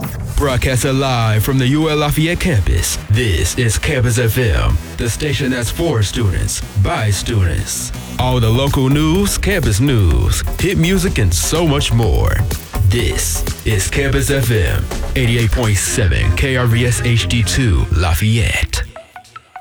Broadcasting live from the UL Lafayette campus, this is Campus FM, the station that's for students, by students. All the local news, campus news, hit music, and so much more. This is Campus FM, 88.7 KRVS HD2 Lafayette.